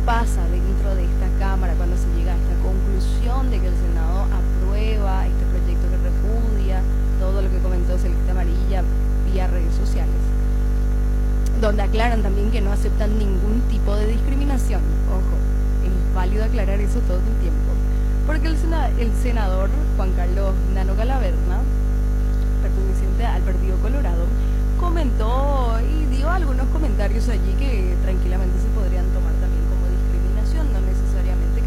pasa dentro de esta Cámara cuando se llega a esta conclusión de que el Senado aprueba este proyecto que repudia todo lo que comentó Celeste Amarilla vía redes sociales, donde aclaran también que no aceptan ningún tipo de discriminación. Ojo, es válido aclarar eso todo el tiempo, porque el senador Juan Carlos Nano Calaverna, perteneciente al Partido Colorado, comentó y dio algunos comentarios allí que tranquilamente se